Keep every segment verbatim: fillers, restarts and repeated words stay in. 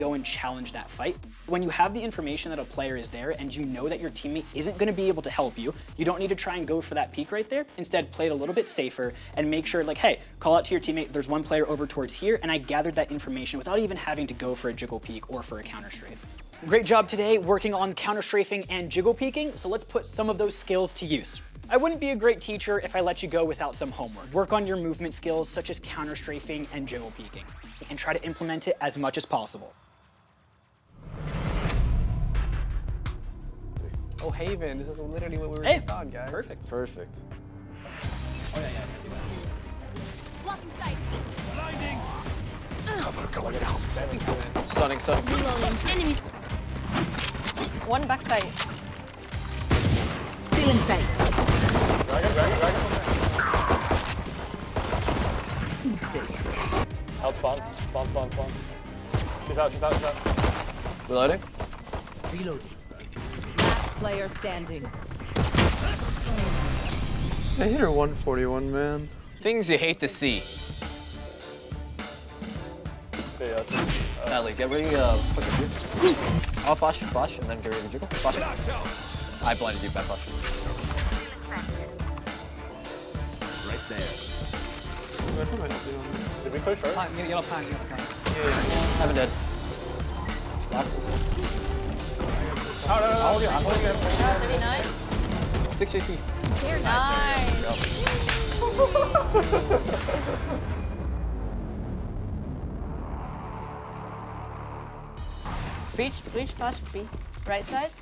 go and challenge that fight. When you have the information that a player is there and you know that your teammate isn't going to be able to help you, you don't need to try and go for that peek right there. Instead, play it a little bit safer and make sure, like, hey, call out to your teammate, there's one player over towards here, and I gathered that information without even having to go for a jiggle peek or for a counter strafe. Great job today working on counter strafing and jiggle peeking, so let's put some of those skills to use. I wouldn't be a great teacher if I let you go without some homework. Work on your movement skills such as counter strafing and jiggle peeking, and try to implement it as much as possible. Oh, Haven, this is literally what we were Hey, just on, guys. Perfect. Perfect. Oh, yeah, yeah. Blocking sight. Blinding. Cover going down. Stunning, stunning. Reloading. Enemies. One backside. Still in sight. Dragon, dragon, dragon. Out spawn, spawn, spawn, spawn. She's out, she's out, she's out. Reloading. Reloading. Player standing. I hit her one forty-one, man. Things you hate to see. Okay, uh, Natalie, get ready, uh, put the here. I'll flash, flash, and then get ready to jiggle. Flash. I blinded you, bad flash. Right there. I put my help on this. did we push her? Plant, yellow plant, yellow plant. Yeah, yeah. Haven't dead. Last. No, no, no, no. I'm holding it. thirty-nine. six A P. Nice. Breach, breach, flash, B. Right side.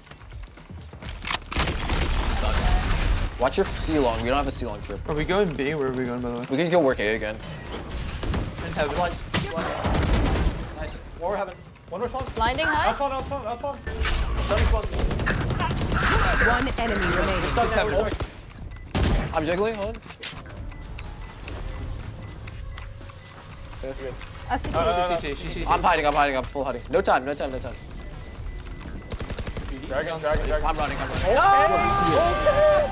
Watch your C-long. We don't have a C-long trip. Are we going B? Where are we going, by the way? We can go work A again. In heaven. Nice. One more heaven. One more spawn. Blinding high. Out spawn, out spawn, out spawn. Stunning spawn. One enemy remaining. Stun heaven. Sorry. I'm jiggling, hold on. Okay, good. I see. Uh, uh, C T, C T. I'm hiding, I'm hiding, I'm full hiding. No time, no time, no time. Dragon, dragon, dragon. I'm running, I'm running.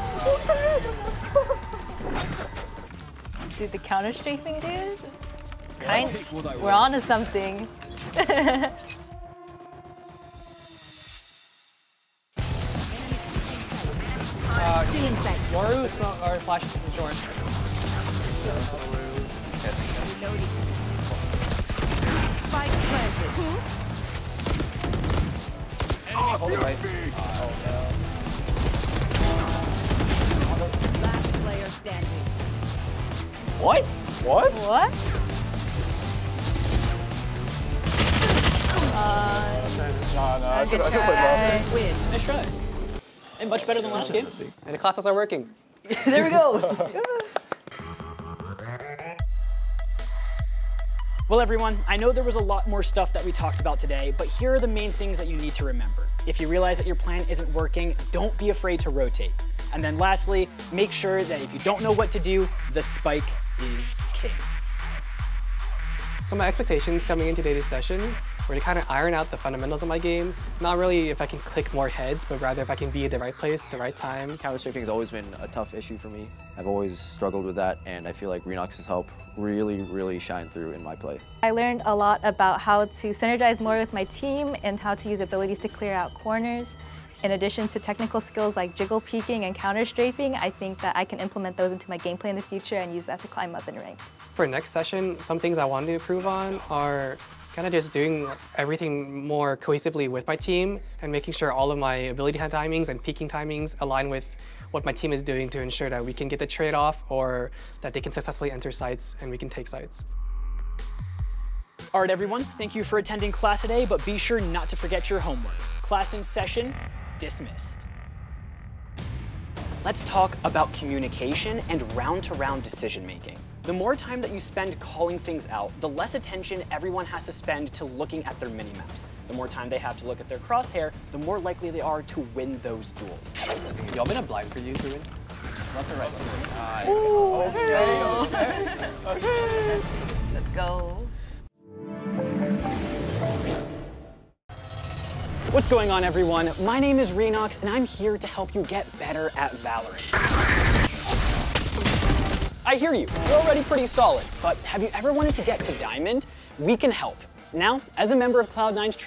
Dude, the counter strafing, dude. Kind. We're on to something. Still in sight. Waru, smoke, or flash, Jordan. Reloading. Spike planted. Right. Last player standing. What? What? What? Uh, Nah, nah, I good should, I should play try. ball. Win. Nice try. And much better than last game. And the classes are working. There we go. Well, everyone, I know there was a lot more stuff that we talked about today, but here are the main things that you need to remember. If you realize that your plan isn't working, don't be afraid to rotate. And then lastly, make sure that if you don't know what to do, the spike is king. So my expectations coming into today's session were to kind of iron out the fundamentals of my game. Not really if I can click more heads, but rather if I can be at the right place, at the right time. Counter-strafing has always been a tough issue for me. I've always struggled with that, and I feel like Renox's help really, really shine through in my play. I learned a lot about how to synergize more with my team and how to use abilities to clear out corners. In addition to technical skills like jiggle peeking and counter strafing, I think that I can implement those into my gameplay in the future and use that to climb up in ranked. For next session, some things I want to improve on are kind of just doing everything more cohesively with my team and making sure all of my ability timings and peaking timings align with what my team is doing to ensure that we can get the trade-off or that they can successfully enter sites and we can take sites. All right, everyone, thank you for attending class today, but be sure not to forget your homework. Class in session dismissed. Let's talk about communication and round-to-round decision-making. The more time that you spend calling things out, the less attention everyone has to spend to looking at their mini-maps. The more time they have to look at their crosshair, the more likely they are to win those duels. Y'all been a blind for you, Ruben? Left or right? Left Ooh, okay, okay. Let's go. What's going on, everyone? My name is Renox, and I'm here to help you get better at Valorant. I hear you, you're already pretty solid, but have you ever wanted to get to Diamond? We can help. Now, as a member of Cloud nine's